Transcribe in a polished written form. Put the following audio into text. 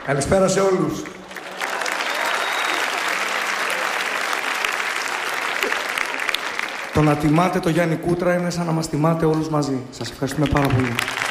Καλησπέρα σε όλους. Το να τιμάτε το Γιάννη Κούτρα είναι σαν να μας τιμάτε όλους μαζί. Σας ευχαριστούμε πάρα πολύ.